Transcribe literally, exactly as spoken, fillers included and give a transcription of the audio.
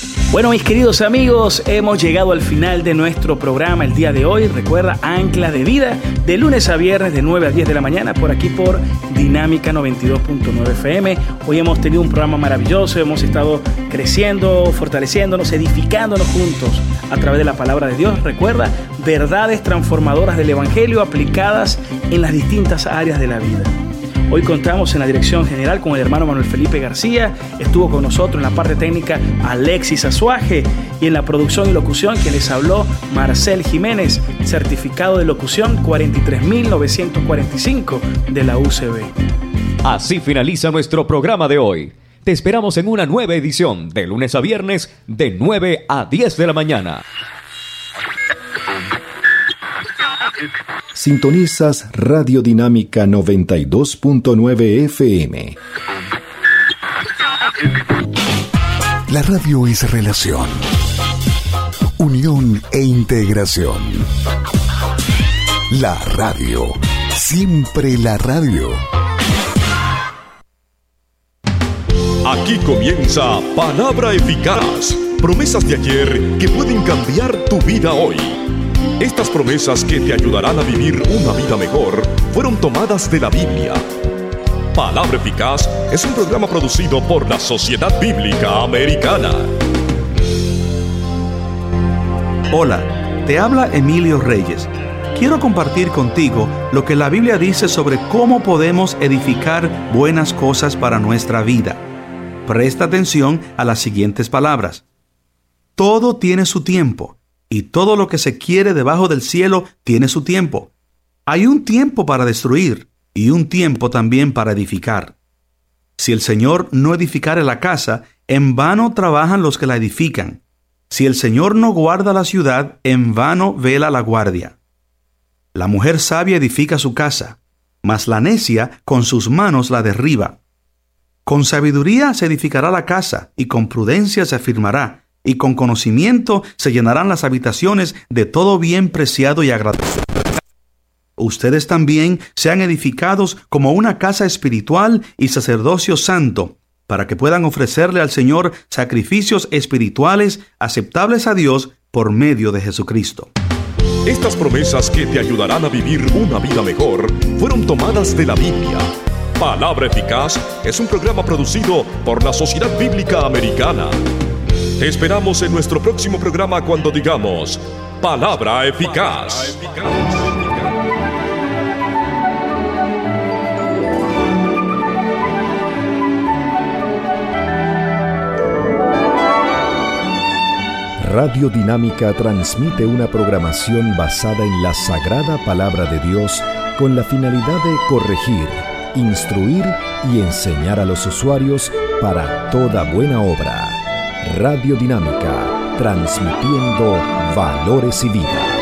Bueno, mis queridos amigos, hemos llegado al final de nuestro programa el día de hoy. Recuerda, Ancla de Vida, de lunes a viernes de nueve a diez de la mañana, por aquí por Dinámica noventa y dos punto nueve F M. Hoy hemos tenido un programa maravilloso, hemos estado creciendo, fortaleciéndonos, edificándonos juntos a través de la palabra de Dios. Recuerda, verdades transformadoras del Evangelio aplicadas en las distintas áreas de la vida. Hoy contamos en la dirección general con el hermano Manuel Felipe García. Estuvo con nosotros en la parte técnica Alexis Azuaje y en la producción y locución quien les habló Marcel Jiménez, certificado de locución cuarenta y tres mil novecientos cuarenta y cinco de la U C B. Así finaliza nuestro programa de hoy. Te esperamos en una nueva edición de lunes a viernes de nueve a diez de la mañana. Sintonizas Radio Dinámica noventa y dos punto nueve F M. La radio es relación, unión e integración. La radio, siempre la radio. Aquí comienza Palabra Eficaz. Promesas de ayer que pueden cambiar tu vida hoy. Estas promesas que te ayudarán a vivir una vida mejor fueron tomadas de la Biblia. Palabra Eficaz es un programa producido por la Sociedad Bíblica Americana. Hola, te habla Emilio Reyes. Quiero compartir contigo lo que la Biblia dice sobre cómo podemos edificar buenas cosas para nuestra vida. Presta atención a las siguientes palabras. Todo tiene su tiempo. Y todo lo que se quiere debajo del cielo tiene su tiempo. Hay un tiempo para destruir y un tiempo también para edificar. Si el Señor no edificare la casa, en vano trabajan los que la edifican. Si el Señor no guarda la ciudad, en vano vela la guardia. La mujer sabia edifica su casa, mas la necia con sus manos la derriba. Con sabiduría se edificará la casa, y con prudencia se afirmará. Y con conocimiento se llenarán las habitaciones de todo bien preciado y agradable. Ustedes también sean edificados como una casa espiritual y sacerdocio santo, para que puedan ofrecerle al Señor sacrificios espirituales aceptables a Dios por medio de Jesucristo. Estas promesas que te ayudarán a vivir una vida mejor fueron tomadas de la Biblia. Palabra Eficaz es un programa producido por la Sociedad Bíblica Americana. Te esperamos en nuestro próximo programa cuando digamos Palabra Eficaz. Radio Dinámica transmite una programación basada en la sagrada palabra de Dios con la finalidad de corregir, instruir y enseñar a los usuarios para toda buena obra. Radio Dinámica, transmitiendo valores y vida.